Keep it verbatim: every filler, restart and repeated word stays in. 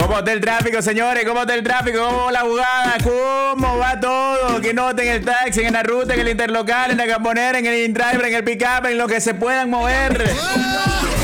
¿Cómo está el tráfico, señores? ¿Cómo está el tráfico? ¿Cómo va la jugada? ¿Cómo va todo? Que noten en el taxi, en la ruta, en el interlocal, en la camponera, en el InDriver, en el pick-up, en lo que se puedan mover.